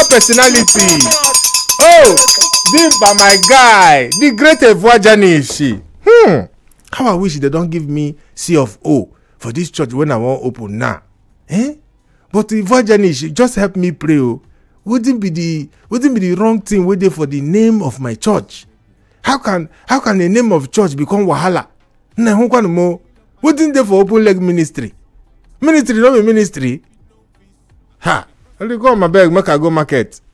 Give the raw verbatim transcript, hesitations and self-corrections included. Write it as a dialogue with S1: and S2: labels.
S1: personality. Oh, Dimpa, my guy, the great Evangelist. Hmm. How I wish they don't give me C of O for this church when I want open now. Eh? But the Evangelist just help me pray. Oh. Wouldn't be the wouldn't be the wrong thing waiting for the name of my church. How can how can the name of church become wahala? Nah, who can more? Wouldn't they for open leg ministry? Ministry, not a ministry. Ha! Only go on my bag, make I go market.